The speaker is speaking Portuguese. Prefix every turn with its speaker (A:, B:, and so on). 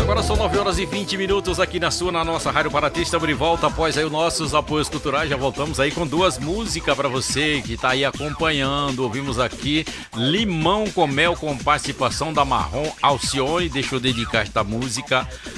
A: Agora são 9 horas e 20 minutos aqui na nossa Rádio Paraty. Estamos de volta após aí os nossos apoios culturais. Já voltamos aí com duas músicas para você que tá aí acompanhando. Ouvimos aqui Limão com Mel com participação da Marrom Alcione. Deixa eu dedicar esta música